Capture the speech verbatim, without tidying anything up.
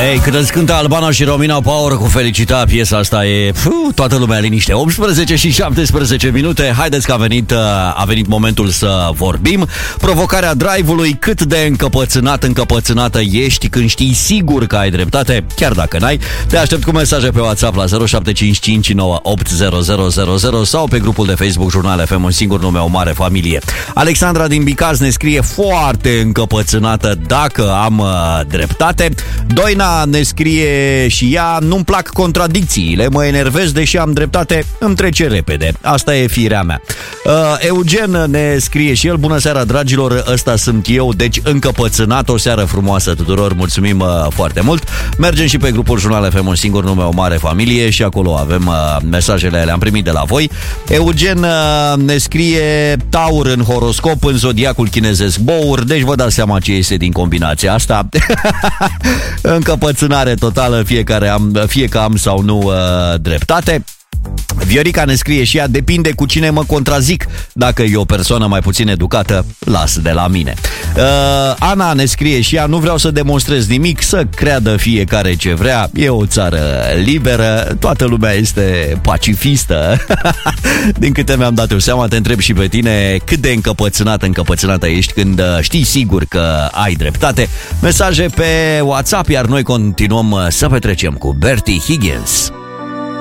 Ei, când îți cântă Albana și Romina Power cu Felicita, piesa asta e... Puh, toată lumea liniște. optsprezece și șaptesprezece minute. Haideți că a venit, a venit momentul să vorbim. Provocarea drive-ului: cât de încăpățânat, încăpățânată ești când știi sigur că ai dreptate, chiar dacă n-ai. Te aștept cu mesaje pe WhatsApp la zero șapte cinci cinci nouă opt zero zero zero zero sau pe grupul de Facebook Jurnal F M, un singur nume, o mare familie. Alexandra din Bicaz ne scrie foarte încăpățânată dacă am uh, dreptate. Doina ne scrie și ea: nu-mi plac contradicțiile, mă enervez, deși am dreptate, îmi trece repede. Asta e firea mea. Uh, Eugen ne scrie și el: bună seara, dragilor, ăsta sunt eu, deci încăpățânat. O seară frumoasă tuturor, mulțumim uh, foarte mult. Mergem și pe grupul Jurnal F M, un singur nume, o mare familie, și acolo avem uh, mesajele, le-am primit de la voi. Eugen uh, ne scrie: Taur în horoscop, în zodiacul chinezesc Bour, deci vă dați seama ce este din combinația asta. Încăpățânare totală, fiecare am, fie că am sau nu uh, dreptate. Viorica ne scrie și ea: depinde cu cine mă contrazic. Dacă e o persoană mai puțin educată, las de la mine. uh, Ana ne scrie și ea: nu vreau să demonstrez nimic, să creadă fiecare ce vrea. E o țară liberă, toată lumea este pacifistă. Din câte mi-am dat eu seama, te întreb și pe tine: cât de încăpățânat, încăpățânată ești când știi sigur că ai dreptate? Mesaje pe WhatsApp, iar noi continuăm să petrecem cu Bertie Higgins.